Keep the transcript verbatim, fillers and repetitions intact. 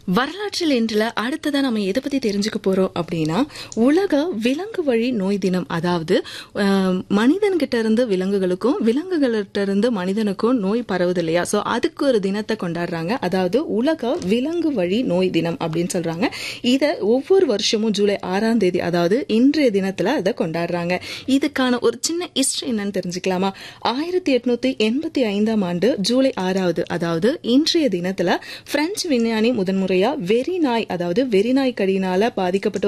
வரலாற்றில் இன்றுல அடுத்ததான் நம்ம எதை பத்தி தெரிஞ்சுக்க போறோம் அப்படின்னா உலக விலங்கு வழி நோய் தினம். அதாவது மனிதன்கிட்ட இருந்து விலங்குகளுக்கும் விலங்குகிட்ட இருந்து மனிதனுக்கும் நோய் பரவுது இல்லையா, சோ அதுக்கு ஒரு தினத்தை கொண்டாடுறாங்க. அதாவது உலக விலங்கு வழி நோய் தினம் அப்படின்னு சொல்றாங்க. இத ஒவ்வொரு வருஷமும் ஜூலை ஆறாம் தேதி, அதாவது இன்றைய தினத்துல அதை கொண்டாடுறாங்க. இதுக்கான ஒரு சின்ன ஹிஸ்டரி என்னன்னு தெரிஞ்சுக்கலாமா? ஆயிரத்தி எட்நூத்தி எண்பத்தி ஐந்தாம் ஆண்டு ஜூலை ஆறாவது, அதாவது இன்றைய தினத்துல பிரெஞ்சு விஞ்ஞானி முதன்முறையா வெறி நாய், அதாவது வெறி நாய் கடியினால பாதிக்கப்பட்ட